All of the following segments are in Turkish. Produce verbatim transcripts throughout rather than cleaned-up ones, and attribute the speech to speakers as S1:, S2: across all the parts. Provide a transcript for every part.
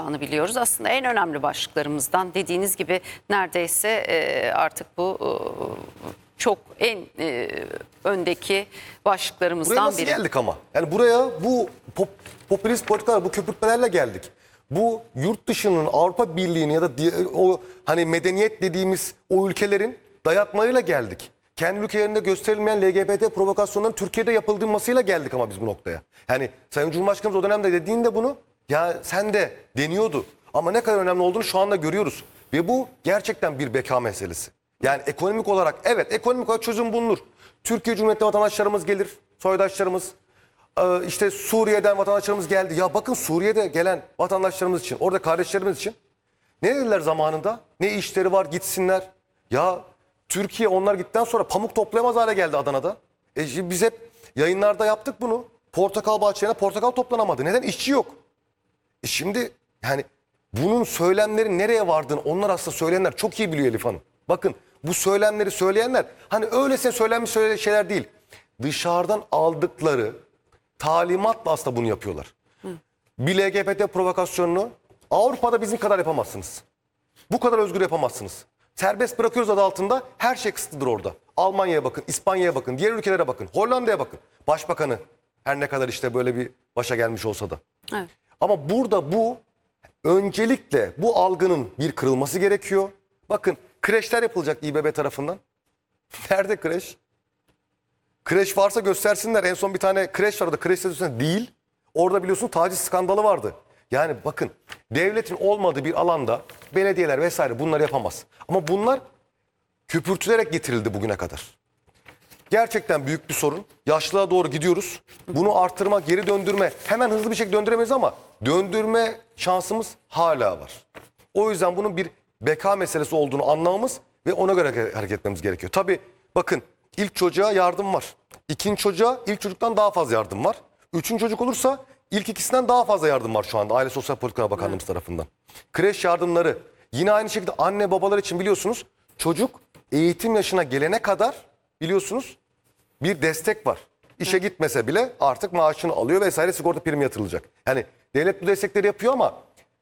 S1: olacağını biliyoruz. Aslında en önemli başlıklarımızdan, dediğiniz gibi neredeyse e, artık bu e, çok en e, öndeki başlıklarımızdan
S2: Buraya nasıl
S1: biri.
S2: geldik ama? Yani buraya bu pop, popülist politikalar, bu köpürtmelerle geldik. Bu yurt dışının, Avrupa Birliği'nin ya da o hani medeniyet dediğimiz o ülkelerin dayatmalarıyla geldik. Kendi ülkelerinde gösterilmeyen L G B T provokasyonların Türkiye'de yapıldırmasıyla geldik ama biz bu noktaya. Yani Sayın Cumhurbaşkanımız o dönemde dediğinde bunu, ya sen de deniyordu. Ama ne kadar önemli olduğunu şu anda görüyoruz. Ve bu gerçekten bir beka meselesi. Yani ekonomik olarak, evet, ekonomik olarak çözüm bulunur. Türkiye Cumhuriyeti vatandaşlarımız gelir, soydaşlarımız. Ee, işte Suriye'den vatandaşlarımız geldi. Ya bakın, Suriye'de gelen vatandaşlarımız için, orada kardeşlerimiz için ne dediler zamanında? Ne işleri var, gitsinler. Ya Türkiye onlar gittikten sonra pamuk toplayamaz hale geldi Adana'da. E şimdi biz hep yayınlarda yaptık bunu. Portakal bahçelerine portakal toplanamadı. Neden? İşçi yok. E şimdi yani bunun söylemlerin nereye vardığını onlar aslında söyleyenler çok iyi biliyor Elif Hanım. Bakın, bu söylemleri söyleyenler hani öylesine söylenmiş şeyler değil. Dışarıdan aldıkları talimatla aslında bunu yapıyorlar. Hı. Bir L G B T provokasyonunu Avrupa'da bizim kadar yapamazsınız. Bu kadar özgür yapamazsınız. Serbest bırakıyoruz adı altında, her şey kısıtlıdır orada. Almanya'ya bakın, İspanya'ya bakın, diğer ülkelere bakın, Hollanda'ya bakın. Başbakanı her ne kadar işte böyle bir başa gelmiş olsa da. Evet. Ama burada bu öncelikle bu algının bir kırılması gerekiyor. Bakın, kreşler yapılacak İ B B tarafından. Nerede kreş? Kreş varsa göstersinler. En son bir tane kreş var orada. Kreş statüsünde değil. Orada biliyorsun taciz skandalı vardı. Yani bakın, devletin olmadığı bir alanda belediyeler vesaire bunları yapamaz. Ama bunlar köpürtülerek getirildi bugüne kadar. Gerçekten büyük bir sorun. Yaşlılığa doğru gidiyoruz. Bunu artırmak, geri döndürme, hemen hızlı bir şekilde döndüremeyiz ama döndürme şansımız hala var. O yüzden bunun bir beka meselesi olduğunu anlamamız ve ona göre hareket etmemiz gerekiyor. Tabii bakın, ilk çocuğa yardım var. İkinci çocuğa ilk çocuktan daha fazla yardım var. Üçüncü çocuk olursa ilk ikisinden daha fazla yardım var şu anda Aile Sosyal Politikalar Bakanlığımız tarafından. Kreş yardımları, yine aynı şekilde anne babalar için biliyorsunuz çocuk eğitim yaşına gelene kadar biliyorsunuz bir destek var. İşe gitmese bile artık maaşını alıyor vesaire, sigorta primi yatırılacak. Yani devlet bu destekleri yapıyor ama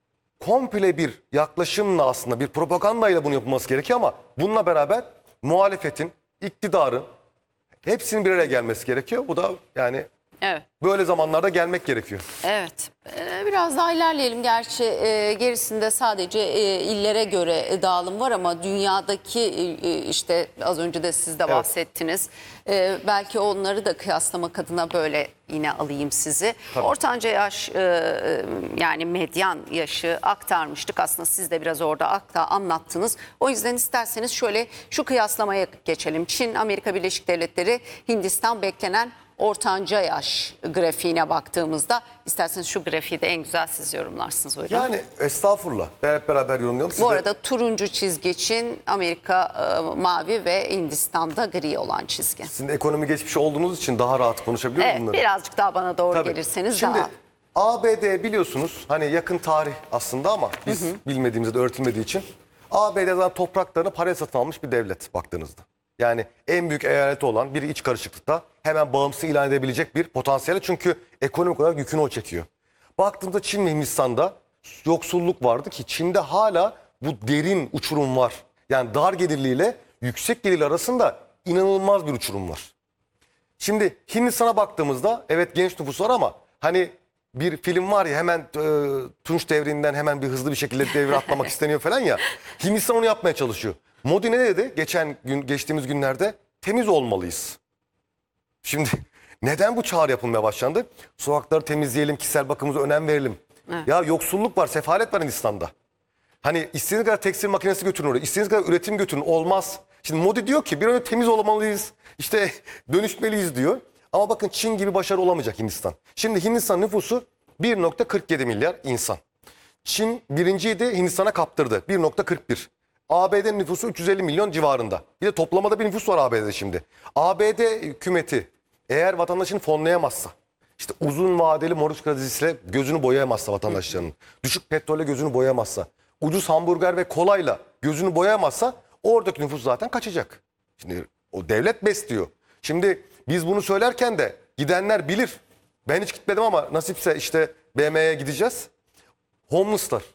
S2: komple bir yaklaşımla, aslında bir propagandayla bunu yapılması gerekiyor ama bununla beraber muhalefetin, iktidarın hepsinin bir araya gelmesi gerekiyor. Bu da yani
S1: evet,
S2: böyle zamanlarda gelmek gerekiyor.
S1: Evet. Ee, Biraz daha ilerleyelim. Gerçi e, gerisinde sadece e, illere göre dağılım var ama dünyadaki e, işte az önce de siz de
S2: Evet.
S1: bahsettiniz. E, belki onları da kıyaslamak adına böyle yine alayım sizi.
S2: Tabii.
S1: Ortanca yaş e, e, yani medyan yaşı aktarmıştık. Aslında siz de biraz orada akta anlattınız. O yüzden isterseniz şöyle şu kıyaslamaya geçelim. Çin, Amerika Birleşik Devletleri, Hindistan beklenen ortanca yaş grafiğine baktığımızda, isterseniz şu grafiği de en güzel siz yorumlarsınız. Buyurun.
S2: Yani estağfurullah. Hep beraber yorumlayalım. Siz
S1: Bu
S2: de...
S1: arada turuncu çizgi için Amerika e, mavi ve Hindistan'da gri olan çizgi.
S2: Sizin ekonomi geçmişi olduğunuz için daha rahat konuşabiliyor
S1: Evet,
S2: bunları.
S1: birazcık daha bana doğru
S2: Tabii.
S1: gelirseniz
S2: Şimdi,
S1: daha.
S2: A B D biliyorsunuz hani yakın tarih aslında ama biz hı hı. bilmediğimizde de öğretilmediği için A B D'den topraklarını paraya satın almış bir devlet baktığınızda. Yani en büyük eyaleti olan bir iç karışıklıkta hemen bağımsız ilan edebilecek bir potansiyeli, çünkü ekonomik olarak yükünü o çekiyor. Baktığımızda Çin ve Hindistan'da yoksulluk vardı ki Çin'de hala bu derin uçurum var. Yani dar gelirliyle yüksek gelirli arasında inanılmaz bir uçurum var. Şimdi Hindistan'a baktığımızda evet genç nüfus var ama hani bir film var ya, hemen e, Tunç devrinden hemen bir hızlı bir şekilde devir atlamak isteniyor falan ya. Hindistan onu yapmaya çalışıyor. Modi ne dedi geçen gün, geçtiğimiz günlerde? Temiz olmalıyız. Şimdi neden bu çağrı yapılmaya başlandı? Sokakları temizleyelim, kişisel bakımımıza önem verelim. Evet. Ya yoksulluk var, sefalet var Hindistan'da. Hani istediğiniz kadar tekstil makinesi götürün oraya, istediğiniz kadar üretim götürün, olmaz. Şimdi Modi diyor ki bir önce temiz olmalıyız, işte dönüşmeliyiz diyor. Ama bakın Çin gibi başarı olamayacak Hindistan. Şimdi Hindistan nüfusu bir nokta kırk yedi milyar insan. Çin birinciydi, Hindistan'a kaptırdı bir nokta kırk bir. A B D'nin nüfusu üç yüz elli milyon civarında. Bir de toplamada bir nüfus var A B D'de şimdi. A B D hükümeti eğer vatandaşını fonlayamazsa, işte uzun vadeli mortgage kredisiyle gözünü boyayamazsa vatandaşlarının, düşük petrolle gözünü boyayamazsa, ucuz hamburger ve kolayla gözünü boyayamazsa oradaki nüfus zaten kaçacak. Şimdi o devlet besliyor. Şimdi biz bunu söylerken de gidenler bilir. Ben hiç gitmedim ama nasipse işte B M'ye gideceğiz. Homeless'lar.